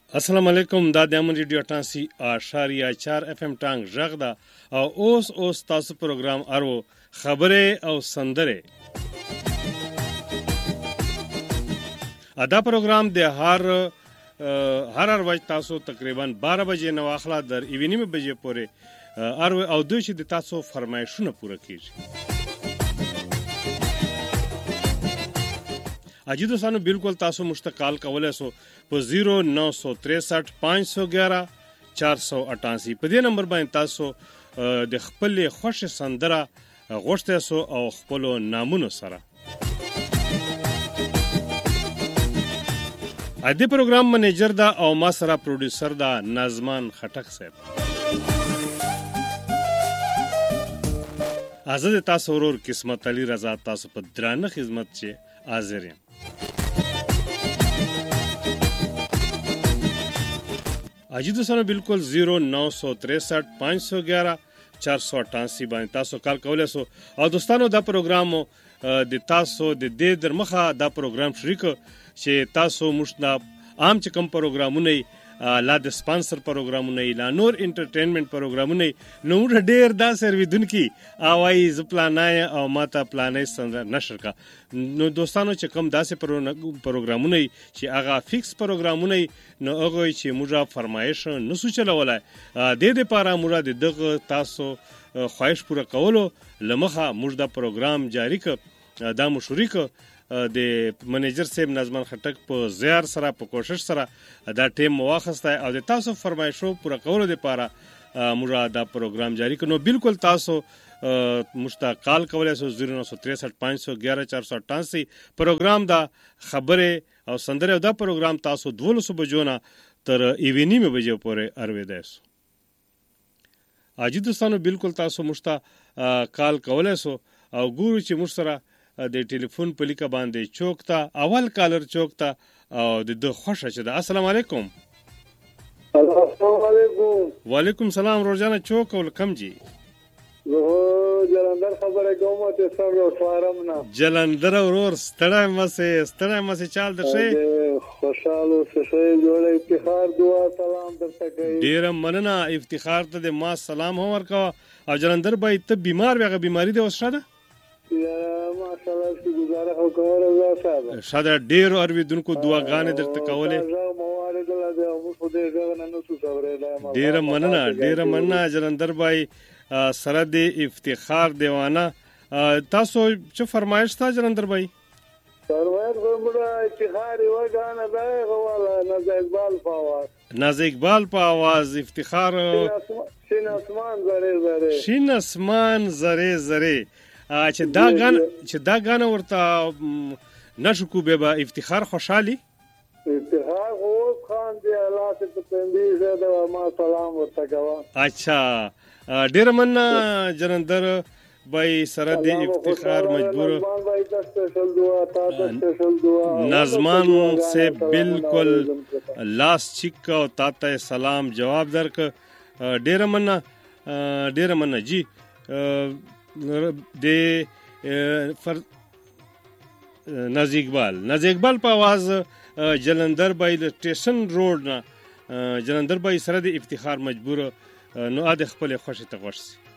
السلام علیکم. دا د امن ریډیو 88.4 اف ام ټانګ غږ ده او اوس تاسو پروګرام ارو خبره او سندره. دا پروګرام د هر ورځ تاسو تقریبا 12 بجې نو اخلا در ایونیم بجې پورې ارو او دوی چې د تاسو فرمایشونه پوره کیږي. اجي دوستانو بالکل تاسو مشتقال کولای سو په 0963 511 488 په دې نمبر باندې تاسو د خپل خوښ سندره غوښته سو او خپل نامونو سره. ا دې پروګرام منیجر دا او ما سره پروډوسر دا نظمان خټک صاحب. آزاد تاسو ورور قسمت علي رضا تاسو په درانه خدمت چې حاضر یم. اجي دوستانو بالکل 0963 511 488 باندې تاسو کال کولای سو او دوستانو دا پروګرام د تاسو د دې درمخه دا پروګرام شریک چې تاسو مشنا عام چې کوم پروګرامونه لا د سپانسر پروګرامونه لا نور انټرټینمنت پروګرامونه نو ډېر دا سرویدونکو اوای ز پلانای او ماته پلانای څنګه نشر کا نو دوستانو چې کوم داسې پروګرامونه چې هغه فکس پروګرامونه نو هغه چې موږ فرمایش نو سوچلولای د دې لپاره موږ دغه تاسو خواهش پوره کولو لمخه موږ دا پروګرام جاری ک دا مشورک د منیجر صاحب نظمان خټک په زیار سره په کوشش سره دا ټیم واخسته او د تاسو فرمایشو پوره کولو لپاره موږ دا پروګرام جاری کړو. بالکل تاسو مشتاقال کولای سو 0963 511 488 پروګرام دا خبره او سندره دا پروګرام تاسو 12 بجو نه تر ایونیم بجو پورې ارویدای سو. اجي دوستانو بالکل تاسو مشتاقال کولای سو او ګورو چې موږ سره د ټلیفون په لیکه باندې چوکتا اول کالر چوکتا او د خوښه چې السلام علیکم. السلام علیکم. وعلیکم سلام. روزانه چوک ول کم جی زه جلندر خبره کوم ته سم یو فارم نه جلندر ورور ستړی مسه چال درشه خوشاله سشه جوړ افتخار دعا سلام درته کوي. ډیر مننه افتخار ته د ما سلام هم ورکا او جلندر بای ته بیمار وغه بیماری دی وسره ده یا ماشاءالله چې گزاره او کومه رضا صاحب شاده ډیر اوریدونکو دعاګانې درته کوله. ډیر مننه جلندر بای سره د افتخار دیوانه. تاسو چې فرمایش تا جلندر بای فرمایش کومه افتخار یو غانه ده غواله ناز اقبال په आवाज افتخار شین اسمان زره چې دا غانه ورته نشو کو به افتخار خوشحالي افتخار خو خان دی الله ته پندې زده ما سلام ورته کوم. اچھا ډیر مننه جلندر بای سره د افتخار مجبور نظمان سے بالکل لاس چیک او تاته سلام جواب درک. ډیر مننه جی د ناز اقبال په आवाज جلندر بای د سټیشن روډ نه جلندر بای سره د افتخار مجبور نو اده خپل خوښه ته ورسي.